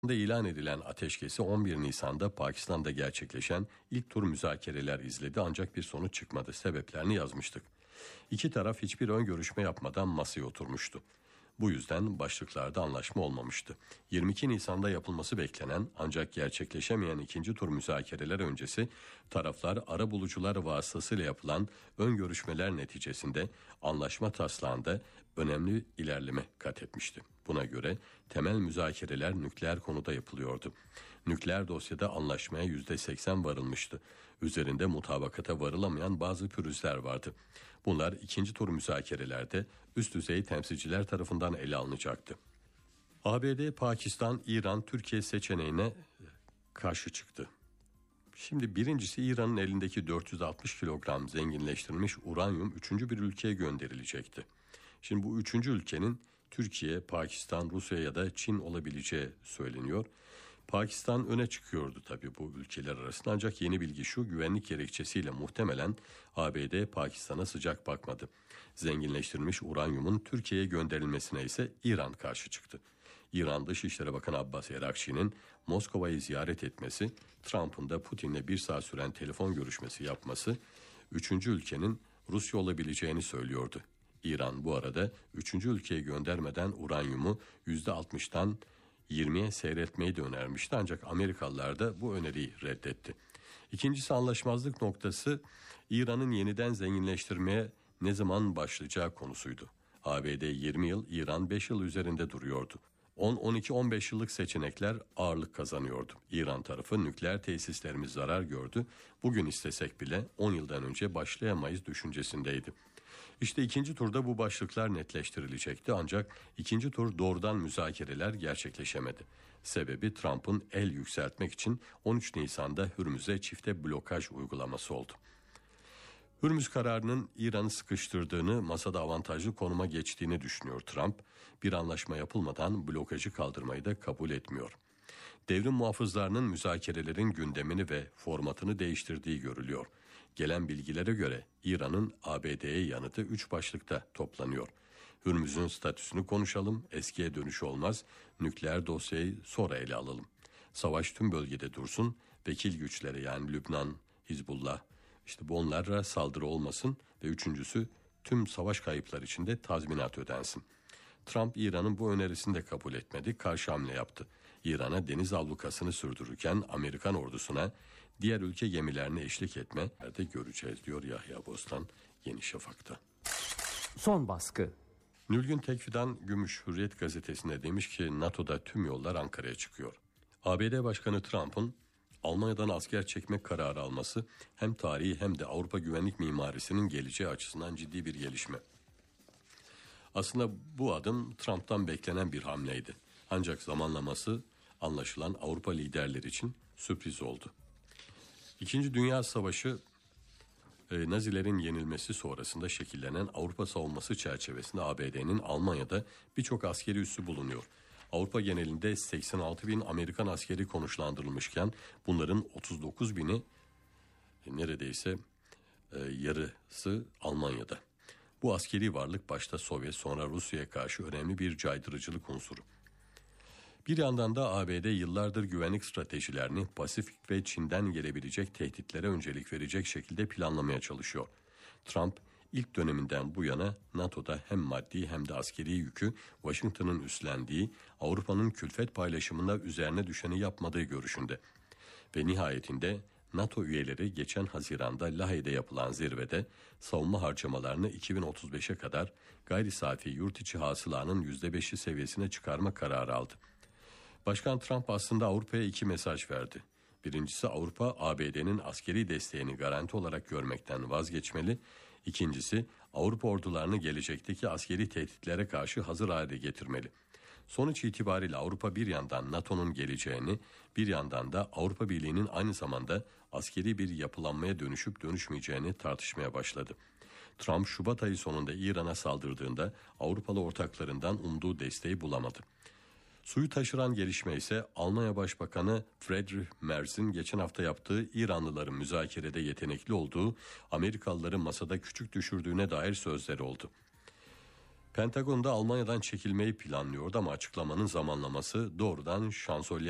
ilan edilen ateşkesi 11 Nisan'da Pakistan'da gerçekleşen ilk tur müzakereler izledi ancak bir sonuç çıkmadı. Sebeplerini yazmıştık. İki taraf hiçbir ön görüşme yapmadan masaya oturmuştu. Bu yüzden başlıklarda anlaşma olmamıştı. 22 Nisan'da yapılması beklenen ancak gerçekleşemeyen ikinci tur müzakereler öncesi taraflar arabulucular vasıtasıyla yapılan ön görüşmeler neticesinde anlaşma taslağında önemli ilerleme kat etmişti. Buna göre temel müzakereler nükleer konuda yapılıyordu. Nükleer dosyada anlaşmaya %80 varılmıştı. Üzerinde mutabakata varılamayan bazı pürüzler vardı. Bunlar ikinci tur müzakerelerde üst düzey temsilciler tarafından ele alınacaktı. ABD, Pakistan, İran, Türkiye seçeneğine karşı çıktı. Şimdi birincisi İran'ın elindeki 460 kilogram zenginleştirilmiş uranyum üçüncü bir ülkeye gönderilecekti. Şimdi bu üçüncü ülkenin Türkiye, Pakistan, Rusya ya da Çin olabileceği söyleniyor. Pakistan öne çıkıyordu tabii bu ülkeler arasında ancak yeni bilgi şu: güvenlik gerekçesiyle muhtemelen ABD Pakistan'a sıcak bakmadı. Zenginleştirilmiş uranyumun Türkiye'ye gönderilmesine ise İran karşı çıktı. İran Dışişleri Bakanı Abbas Erakçi'nin Moskova'yı ziyaret etmesi, Trump'ın da Putin'le bir saat süren telefon görüşmesi yapması, üçüncü ülkenin Rusya olabileceğini söylüyordu. İran bu arada üçüncü ülkeye göndermeden uranyumu %60'dan 20'ye seyretmeyi de önermişti ancak Amerikalılar da bu öneriyi reddetti. İkincisi anlaşmazlık noktası İran'ın yeniden zenginleştirmeye ne zaman başlayacağı konusuydu. ABD 20 yıl, İran 5 yıl üzerinde duruyordu. 10, 12, 15 yıllık seçenekler ağırlık kazanıyordu. İran tarafı nükleer tesislerimiz zarar gördü, bugün istesek bile 10 yıldan önce başlayamayız düşüncesindeydi. İşte ikinci turda bu başlıklar netleştirilecekti ancak ikinci tur doğrudan müzakereler gerçekleşemedi. Sebebi Trump'ın el yükseltmek için 13 Nisan'da Hürmüz'e çifte blokaj uygulaması oldu. Hürmüz kararının İran'ı sıkıştırdığını, masada avantajlı konuma geçtiğini düşünüyor Trump. Bir anlaşma yapılmadan blokajı kaldırmayı da kabul etmiyor. Devrim muhafızlarının müzakerelerin gündemini ve formatını değiştirdiği görülüyor. Gelen bilgilere göre İran'ın ABD'ye yanıtı 3 başlıkta toplanıyor. Hürmüz'ün statüsünü konuşalım, eskiye dönüş olmaz, nükleer dosyayı sonra ele alalım. Savaş tüm bölgede dursun, vekil güçlere yani Lübnan, Hizbullah, işte bu onlara saldırı olmasın ve üçüncüsü tüm savaş kayıpları için de tazminat ödensin. Trump İran'ın bu önerisini de kabul etmedi, karşı hamle yaptı. İran'a deniz ablukasını sürdürürken Amerikan ordusuna diğer ülke gemilerine eşlik etme de göreceğiz diyor Yahya Bostan Yeni Şafak'ta. Son baskı. Nülgün Tekfidan Gümüş Hürriyet gazetesinde demiş ki NATO'da tüm yollar Ankara'ya çıkıyor. ABD Başkanı Trump'ın Almanya'dan asker çekmek kararı alması hem tarihi hem de Avrupa güvenlik mimarisinin geleceği açısından ciddi bir gelişme. Aslında bu adım Trump'tan beklenen bir hamleydi. Ancak zamanlaması anlaşılan Avrupa liderleri için sürpriz oldu. İkinci Dünya Savaşı Nazilerin yenilmesi sonrasında şekillenen Avrupa savunması çerçevesinde ABD'nin Almanya'da birçok askeri üssü bulunuyor. Avrupa genelinde 86 bin Amerikan askeri konuşlandırılmışken bunların 39 bini neredeyse yarısı Almanya'da. Bu askeri varlık başta Sovyet sonra Rusya'ya karşı önemli bir caydırıcılık unsuru. Bir yandan da ABD yıllardır güvenlik stratejilerini Pasifik ve Çin'den gelebilecek tehditlere öncelik verecek şekilde planlamaya çalışıyor. Trump ilk döneminden bu yana NATO'da hem maddi hem de askeri yükü Washington'ın üstlendiği, Avrupa'nın külfet paylaşımında üzerine düşeni yapmadığı görüşünde. Ve nihayetinde NATO üyeleri geçen Haziran'da Lahey'de yapılan zirvede savunma harcamalarını 2035'e kadar gayri safi yurt içi hasılanın %5'i seviyesine çıkarma kararı aldı. Başkan Trump aslında Avrupa'ya iki mesaj verdi. Birincisi Avrupa ABD'nin askeri desteğini garanti olarak görmekten vazgeçmeli. İkincisi Avrupa ordularını gelecekteki askeri tehditlere karşı hazır hale getirmeli. Sonuç itibariyle Avrupa bir yandan NATO'nun geleceğini, bir yandan da Avrupa Birliği'nin aynı zamanda askeri bir yapılanmaya dönüşüp dönüşmeyeceğini tartışmaya başladı. Trump Şubat ayı sonunda İran'a saldırdığında Avrupalı ortaklarından umduğu desteği bulamadı. Suyu taşıran gelişme ise Almanya Başbakanı Friedrich Merz'in geçen hafta yaptığı İranlıların müzakerede yetenekli olduğu, Amerikalıları masada küçük düşürdüğüne dair sözleri oldu. Pentagon'da Almanya'dan çekilmeyi planlıyordu ama açıklamanın zamanlaması doğrudan şansölye